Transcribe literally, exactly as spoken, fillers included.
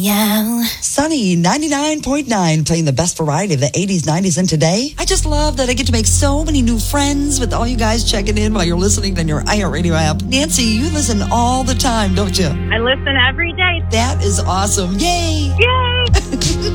Yeah. Sunny ninety-nine point nine, playing the best variety of the eighties, nineties, and today. I just love that I get to make so many new friends with all you guys checking in while you're listening on your iHeartRadio app. Nancy, you listen all the time, don't you? I listen every day. That is awesome. Yay! Yay!